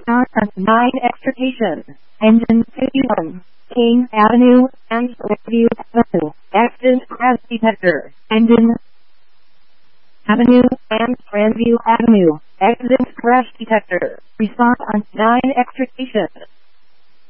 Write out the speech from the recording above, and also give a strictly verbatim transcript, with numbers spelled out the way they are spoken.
Response on nine extrication. Engine fifty-one. King Avenue and Lakeview Avenue. Accident crash detector. Engine Avenue and Grandview Avenue. Accident crash detector. Response on nine extrication.